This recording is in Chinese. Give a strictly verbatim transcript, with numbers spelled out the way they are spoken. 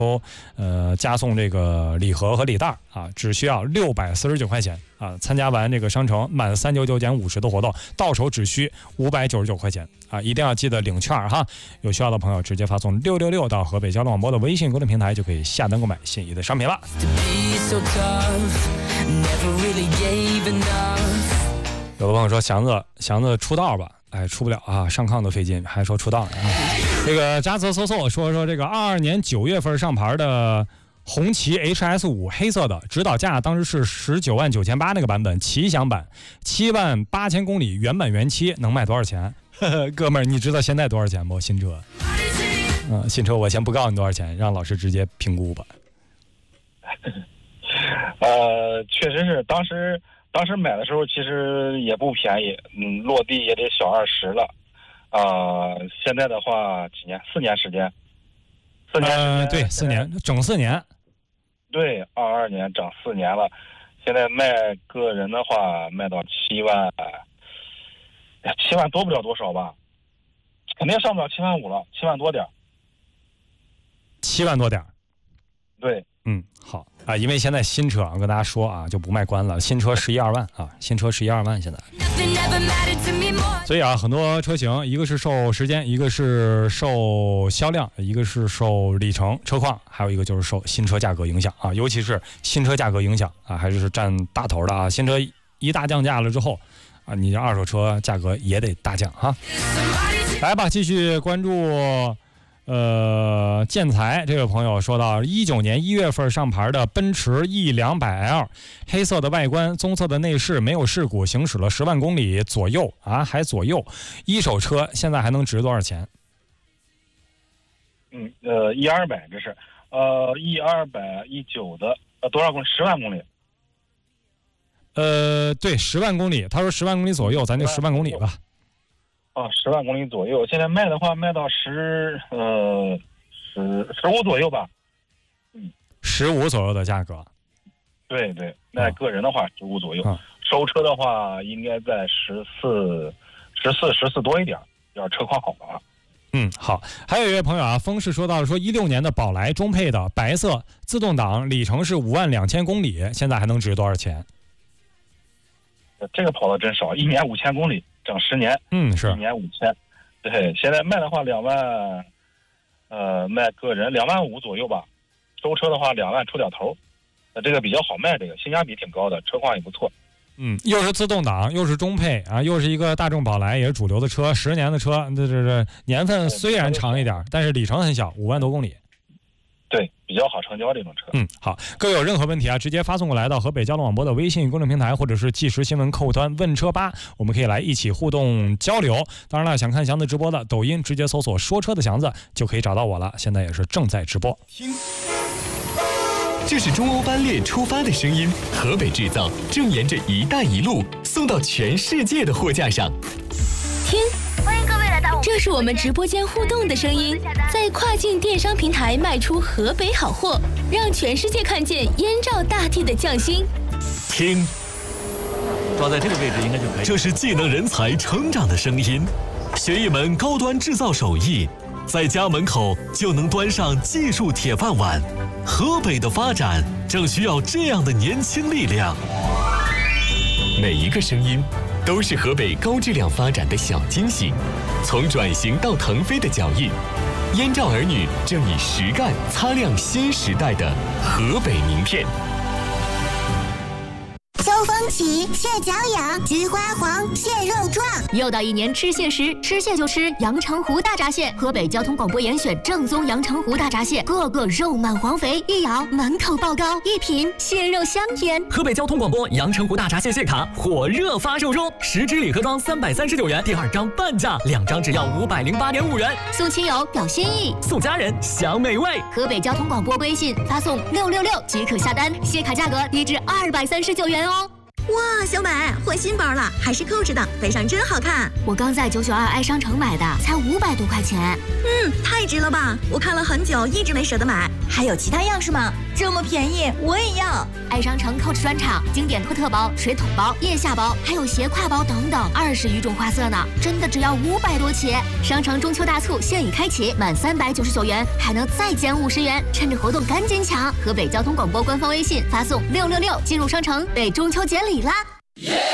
呃，加送这个礼盒和礼袋啊，只需要六百四十九块钱啊。参加完这个商城满三九九减五十的活动，到手只需五百九十九块钱啊！一定要记得领券哈。有需要的朋友直接发送六六六到河北交通广播的微信公众平台，就可以下单购买心仪的商品了。有的朋友说祥子，祥子出道吧？哎，出不了啊，上炕都费劲，还说出道呢啊！这个扎泽搜搜说说这个二二年九月份上牌的红旗 H S 五 黑色的，指导价当时是十九万九千八那个版本，奇享版七万八千公里，原版原漆，能卖多少钱？呵呵，哥们儿，你知道现在多少钱不？新车？嗯，新车我先不告诉你多少钱，让老师直接评估吧。 呃，确实是当时。当时买的时候其实也不便宜，嗯，落地也得小二十了，啊、呃，现在的话几年？四年时间，四年时间、 呃，对，四年，整四年， 对，二二年整四年了，现在卖个人的话卖到七万，哎，七万多不了多少吧，肯定上不了七万五了，七万多点， 七万多点， 对。 嗯，好啊，因为现在新车啊，我跟大家说啊，就不卖关了，新车十一二万啊，新车十一二万现在。所以啊，很多车型，一个是受时间，一个是受销量，一个是受里程、车况，还有一个就是受新车价格影响啊，尤其是新车价格影响啊，还是占大头的啊。新车一大降价了之后啊，你这二手车价格也得大降哈。来吧，继续关注。呃，建材这位朋友说到，一九年一月份上牌的奔驰 E 两百 L， 黑色的外观，棕色的内饰，没有事故，行驶了十万公里左右啊，还左右，一手车现在还能值多少钱？ 嗯，呃 ，E 二百这是，呃 ，E 二百一九的，呃，多少公里？十万公里。 呃，对，十万公里，他说十万公里左右，咱就十万公里吧。 啊，十万公里左右，现在卖的话卖到十呃十十五左右吧，嗯， 十五左右的价格。 对对，卖个人的话十五左右， 啊、 收车的话应该在十四、十四、十四多一点，要车况好的话。 嗯，好。还有一位朋友啊，风是说到说一六年的宝来中配的白色自动挡，里程是五万两千公里，现在还能值多少钱？ 这个跑的真少，一年五千公里。整十年， 嗯，是一年五千，对，现在卖的话两万，呃，卖个人两万五左右吧，收车的话两万出点头，呃，这个比较好卖，这个性价比挺高的，车况也不错。 嗯，又是自动挡，又是中配啊，又是一个大众宝来，也是主流的车，十年的车，这这这年份虽然长一点，但是里程很小，五万多公里。 对，比较好成交这种车。 嗯，好，各位有任何问题啊，直接发送过来到河北交通广播的微信公众平台，或者是即时新闻客户端问车吧，我们可以来一起互动交流。当然了，想看祥子直播的，抖音直接搜索说车的祥子就可以找到我了，现在也是正在直播。 听，这是中欧班列出发的声音，河北制造正沿着一带一路送到全世界的货架上。 听，欢迎各位来到，这是我们直播间互动的声音，在跨境电商平台卖出河北好货，让全世界看见燕赵大地的匠心。 听， 抓在这个位置应该就可以。 这是技能人才成长的声音，学一门高端制造手艺，在家门口就能端上技术铁饭碗。河北的发展正需要这样的年轻力量。每一个声音都是河北高质量发展的小惊喜，从转型到腾飞的脚印，燕赵儿女正以实干擦亮新时代的河北名片。 秋风起，蟹脚痒，菊花黄，蟹肉壮。 又到一年吃蟹时，吃蟹就吃阳澄湖大闸蟹。河北交通广播严选正宗阳澄湖大闸蟹，个个肉满黄肥，一咬满口爆膏，一品蟹肉香甜。 河北交通广播阳澄湖大闸蟹蟹卡火热发售中，十支礼盒装三百三十九元，第二张半价，两张只要五百零八点五元。 送亲友表心意， 送家人享美味。 河北交通广播微信发送六六六即可下单，蟹卡价格低至二百三十九元哦。 哇，小美换新包了，还是扣着的，背上真好看。 我刚在九九二 i 商城买的，才五百多块钱。 嗯，太值了吧！我看了很久，一直没舍得买。 还有其他样式吗？这么便宜，我也要。 爱商城 Coach 专场，经典托特包、水桶包、腋下包，还有斜挎包等等，二十余种花色呢，真的只要五百多起。商城中秋大促现已开启，满三百九十九元还能再减五十元，趁着活动赶紧抢！河北交通广播官方微信发送六六六进入商城，备中秋节礼啦！